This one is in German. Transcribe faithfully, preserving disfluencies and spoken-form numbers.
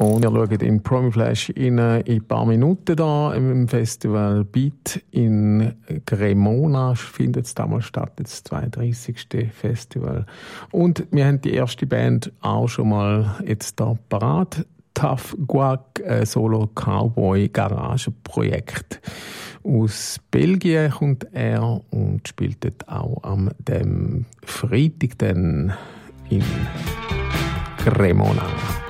Und wir schauen in Promiflash in ein paar Minuten da im Festival Beat in Cremona. Findet es damals statt, das zweiunddreißigste Festival. Und wir haben die erste Band auch schon mal jetzt da parat. Tough Guac, ein Solo-Cowboy-Garage-Projekt. Aus Belgien kommt er und spielt dort auch am dem Freitag dann in Cremona.